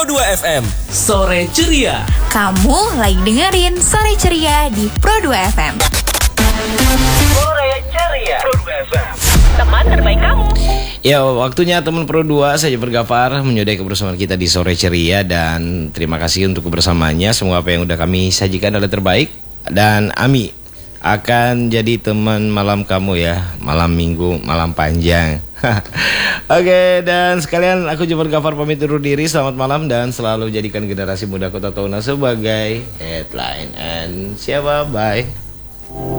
Pro2 FM. Sore Ceria. Kamu lagi dengerin Sore Ceria di Pro2 FM. Sore Ceria. Pro2 FM. Teman terbaik kamu. Ya, waktunya teman Pro2, saya Bergafar menyudahi kebersamaan kita di Sore Ceria. Dan terima kasih untuk kebersamaannya. Semua apa yang udah kami sajikan adalah terbaik. Dan Ami akan jadi teman malam kamu ya, malam minggu, malam panjang. Oke, dan sekalian aku Bergafar pamit undur diri. Selamat malam dan selalu jadikan generasi muda Kota Tauna sebagai headline. And siapa, bye.